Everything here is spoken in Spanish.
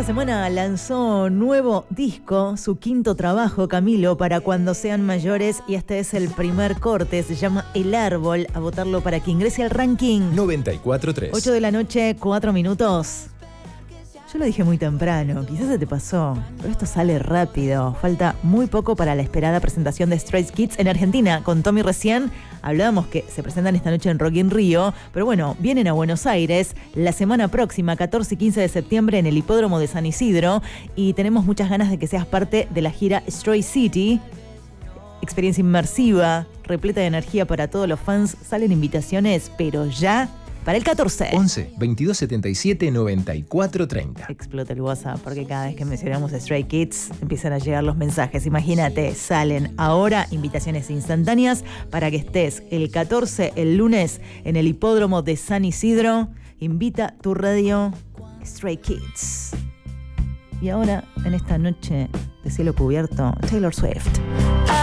semana lanzó nuevo disco, su quinto trabajo, Camilo, para cuando sean mayores, y este es el primer corte, se llama El Árbol. A votarlo para que ingrese al ranking. 94.3. 8 de la noche, 4 minutos. Yo lo dije muy temprano, quizás se te pasó, pero esto sale rápido. Falta muy poco para la esperada presentación de Stray Kids en Argentina. Con Tommy recién hablábamos que se presentan esta noche en Rock in Rio, pero bueno, vienen a Buenos Aires la semana próxima, 14 y 15 de septiembre, en el Hipódromo de San Isidro, y tenemos muchas ganas de que seas parte de la gira Stray City. Experiencia inmersiva, repleta de energía para todos los fans. Salen invitaciones, pero ya para el 14. 11 22 77 94 30. Explota el WhatsApp porque cada vez que mencionamos Stray Kids empiezan a llegar los mensajes. Imagínate, salen ahora invitaciones instantáneas para que estés el 14, el lunes, en el Hipódromo de San Isidro. Invita tu radio Stray Kids. Y ahora, en esta noche de cielo cubierto, Taylor Swift.